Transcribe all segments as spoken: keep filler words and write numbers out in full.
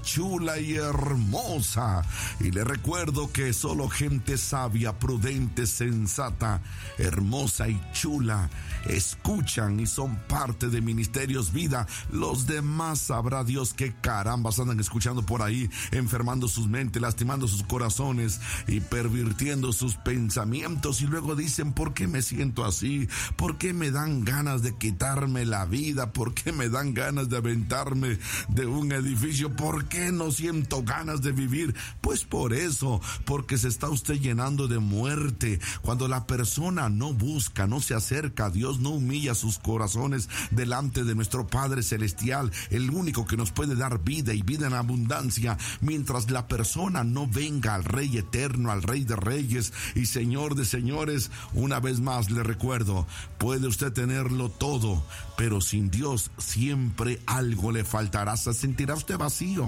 chula y hermosa. Y le recuerdo que solo gente sabia, prudente, sensata, hermosa y chula escuchan y son parte de Ministerios Vida. Los demás sabrá Dios qué carambas andan escuchando por ahí, enfermando sus mentes, lastimando sus corazones y pervirtiendo sus pensamientos. Y luego dicen: ¿por qué me siento así? ¿Por qué me dan ganas de quitarme la vida? ¿Por qué me dan ganas de aventarme de un edificio? ¿Por qué no siento ganas de vivir? Pues por eso, porque se está usted llenando de muerte. Cuando la persona no busca, no se acerca a Dios, no humilla sus corazones delante de nuestro Padre Celestial, el único que nos puede dar vida y vida en abundancia, mientras la persona no venga al Rey eterno, al Rey de Reyes y Señor de Señores. Una vez más le recuerdo, puede usted tenerlo todo, pero sin Dios siempre algo le faltará. Se sentirá usted vacío.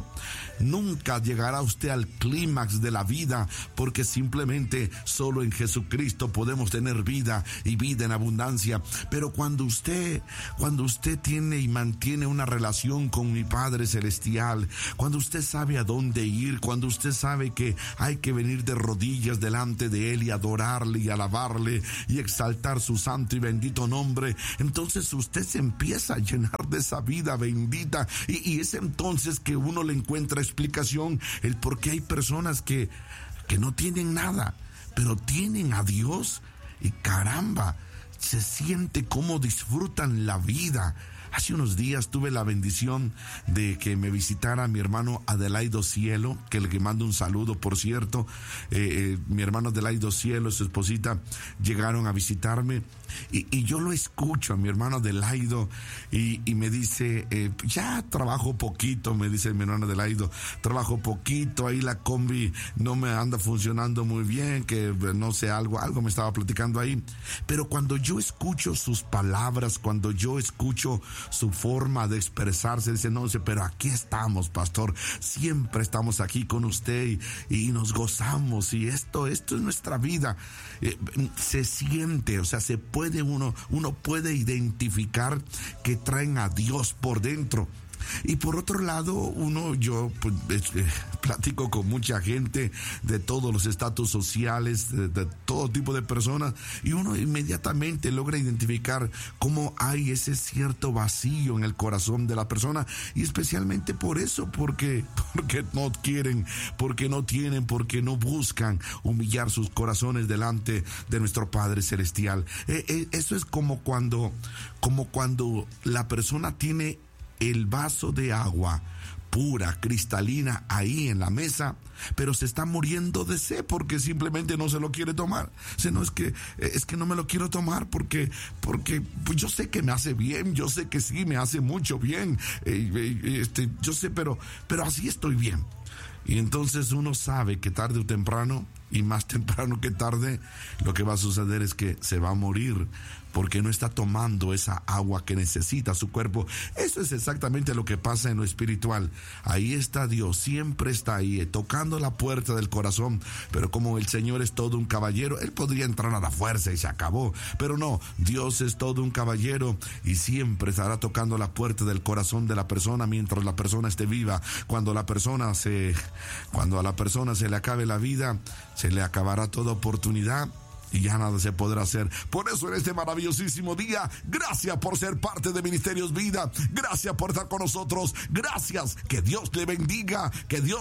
Nunca llegará usted al clímax de la vida, porque simplemente solo en Jesucristo podemos tener vida y vida en abundancia. Pero cuando usted, cuando usted tiene y mantiene una relación con mi Padre Celestial, cuando usted sabe a dónde ir, cuando usted sabe que hay que venir de rodillas delante de Él y adorarle y alabarle y exaltar su santo y bendito nombre, entonces usted se empieza a llenar de esa vida bendita, y, y es entonces que uno le encuentra explicación el por qué hay personas que, que no tienen nada, pero tienen a Dios, y caramba, se siente cómo disfrutan la vida. Hace unos días tuve la bendición de que me visitara mi hermano Adelaido Cielo, que le mando un saludo, por cierto. Eh, eh, mi hermano Adelaido Cielo y su esposita llegaron a visitarme, y, y yo lo escucho a mi hermano Adelaido, y, y me dice, eh, ya trabajo poquito, me dice mi hermano Adelaido, trabajo poquito, ahí la combi no me anda funcionando muy bien, que no sé, algo, algo me estaba platicando ahí. Pero cuando yo escucho sus palabras, cuando yo escucho su forma de expresarse, dice: no, dice, pero aquí estamos, pastor, siempre estamos aquí con usted y, y nos gozamos, y esto, esto es nuestra vida. Eh, se siente, o sea, se puede uno, uno puede identificar que traen a Dios por dentro. Y por otro lado, uno, yo pues, eh, platico con mucha gente de todos los estatus sociales, de, de todo tipo de personas, y uno inmediatamente logra identificar cómo hay ese cierto vacío en el corazón de la persona, y especialmente por eso, porque, porque no quieren, porque no tienen, porque no buscan humillar sus corazones delante de nuestro Padre Celestial. Eh, eh, eso es como cuando, como cuando la persona tiene el vaso de agua pura, cristalina, ahí en la mesa, pero se está muriendo de sed porque simplemente no se lo quiere tomar. O sea, no es que, es que no me lo quiero tomar porque, porque pues yo sé que me hace bien, yo sé que sí, me hace mucho bien, eh, eh, este, yo sé, pero, pero así estoy bien. Y entonces uno sabe que tarde o temprano, y más temprano que tarde, lo que va a suceder es que se va a morir, porque no está tomando esa agua que necesita su cuerpo. Eso es exactamente lo que pasa en lo espiritual. Ahí está Dios, siempre está ahí, tocando la puerta del corazón, pero como el Señor es todo un caballero, Él podría entrar a la fuerza y se acabó, pero no, Dios es todo un caballero y siempre estará tocando la puerta del corazón de la persona mientras la persona esté viva. Cuando la persona se, cuando a la persona se le acabe la vida, se le acabará toda oportunidad y ya nada se podrá hacer. Por eso en este maravillosísimo día, gracias por ser parte de Ministerios Vida, gracias por estar con nosotros, gracias, que Dios le bendiga, que Dios